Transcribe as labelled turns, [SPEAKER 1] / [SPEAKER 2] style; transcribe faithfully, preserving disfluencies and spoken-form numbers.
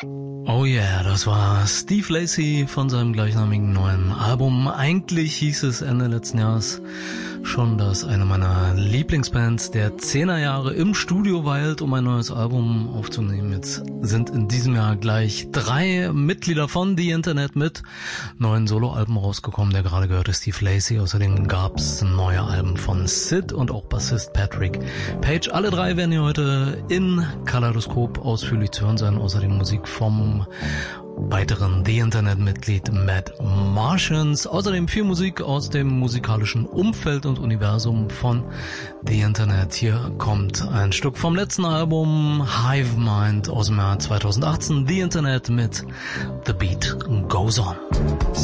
[SPEAKER 1] Oh yeah, das war Steve Lacy von seinem gleichnamigen neuen Album. Eigentlich hieß es Ende letzten Jahres schon, dass eine meiner Lieblingsbands der Zehnerjahre im Studio weilt, um ein neues Album aufzunehmen. Jetzt sind in diesem Jahr gleich drei Mitglieder von The Internet mit neuen Soloalben rausgekommen. Der gerade gehörte Steve Lacy. Außerdem gab es neue Alben von Sid und auch Bassist Patrick Page. Alle drei werden hier heute in Kaleidoskop ausführlich zu hören sein. Außerdem Musik vom weiteren The Internet-Mitglied Matt Martians. Außerdem viel Musik aus dem musikalischen Umfeld und Universum von The Internet. Hier kommt ein Stück vom letzten Album Hive Mind aus dem Jahr zweitausendachtzehn. The Internet mit The Beat Goes On.